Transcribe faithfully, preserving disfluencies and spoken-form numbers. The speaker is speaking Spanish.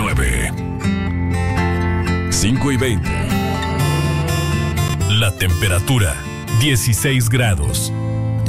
nueve. cinco y veinte. La temperatura, dieciséis grados.